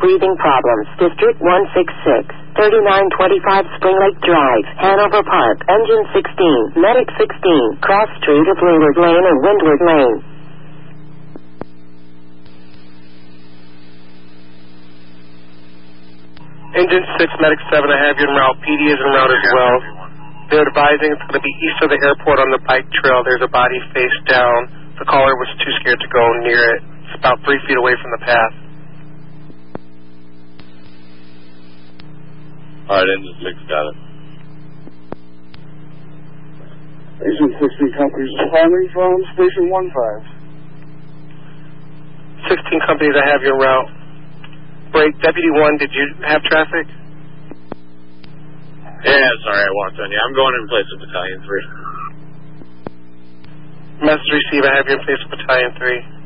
breathing problems. District 166, 3925 Spring Lake Drive, Hanover Park. Engine 16, Medic 16, Cross Street of Leeward Lane and Windward Lane. Engine 6, Medic 7, I have you en route. PD is en route as well. They're advising it's going to be east of the airport on the bike trail. There's a body face down. The caller was too scared to go near it. It's about 3 feet away from the path. All right, Engine 6 got it. Engine 16 companies responding from Station 15. 16 companies, I have you en route. Break, Deputy 1, did you have traffic? Yeah, sorry, I walked on you. I'm going in place of Battalion 3. Message received, I have you in place of Battalion 3.